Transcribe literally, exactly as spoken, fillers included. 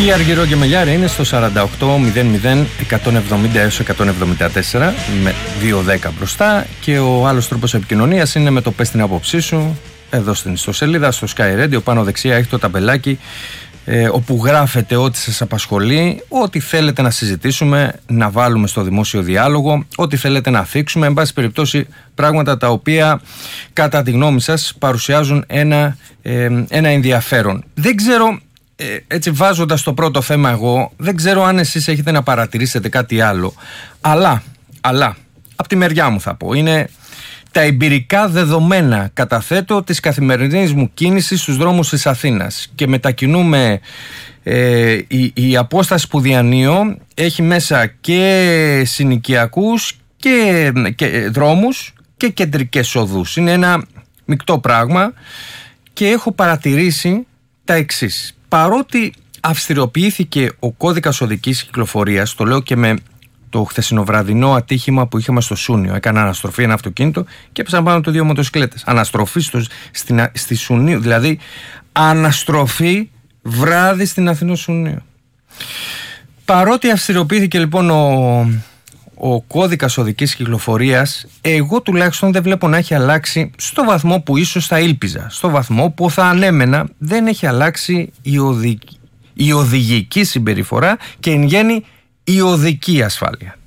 Η Αργυρό και Μελιάρη είναι στο σαράντα οκτώ μηδέν μηδέν εκατόν εβδομήντα έως εκατόν εβδομήντα τέσσερα με δύο δέκα μπροστά, και ο άλλος τρόπος επικοινωνίας είναι με το πες την άποψή σου εδώ στην ιστοσελίδα, στο Sky Radio. Πάνω δεξιά έχει το ταμπελάκι ε, όπου γράφετε ό,τι σας απασχολεί, ό,τι θέλετε να συζητήσουμε, να βάλουμε στο δημόσιο διάλογο, ό,τι θέλετε να θίξουμε, εν πάση περιπτώσει πράγματα τα οποία κατά τη γνώμη σας παρουσιάζουν ένα, ε, ένα ενδιαφέρον. Δεν ξέρω, ε, έτσι βάζοντας το πρώτο θέμα εγώ, δεν ξέρω αν εσείς έχετε να παρατηρήσετε κάτι άλλο, αλλά, αλλά από τη μεριά μου θα πω, είναι τα εμπειρικά δεδομένα, καταθέτω, της καθημερινής μου κίνησης στους δρόμους της Αθήνας, και μετακινούμε ε, η, η απόσταση που διανύω έχει μέσα και συνοικιακούς και, και δρόμους και κεντρικές οδούς. Είναι ένα μεικτό πράγμα και έχω παρατηρήσει τα εξής. Παρότι αυστηροποιήθηκε ο κώδικας οδικής κυκλοφορίας, το λέω και με το χθεσινοβραδινό ατύχημα που είχαμε στο Σούνιο. Έκανα αναστροφή ένα αυτοκίνητο και έπεσαν πάνω του δύο μοτοσυκλέτες. Αναστροφή στο, στην, στη Σουνίου, δηλαδή αναστροφή βράδυ στην Αθηνό Σουνίου. Παρότι αυστηροποιήθηκε λοιπόν ο, ο κώδικας οδικής κυκλοφορίας, εγώ τουλάχιστον δεν βλέπω να έχει αλλάξει στο βαθμό που ίσως θα ήλπιζα. Στο βαθμό που θα ανέμενα, δεν έχει αλλάξει η, οδη, η οδηγική συμπεριφορά και εν γέννη η οδική ασφάλεια.